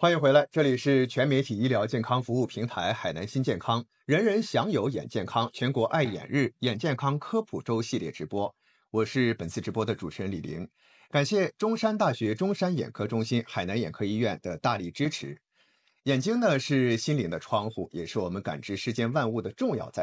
欢迎回来，这里是全媒体医疗健康服务平台海南新健康，人人享有眼健康全国爱眼日眼健康科普周系列直播。我是本次直播的主持人李玲，感谢中山大学中山眼科中心、海南眼科医院的大力支持。眼睛呢是心灵的窗户，也是我们感知世间万物的重要载体。